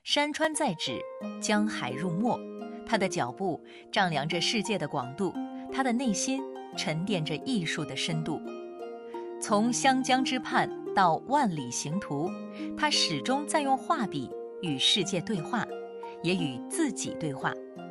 山川在指，江海入墨。他的脚步丈量着世界的广度，他的内心沉淀着艺术的深度。从湘江之畔到万里行途，他始终在用画笔与世界对话，也与自己对话。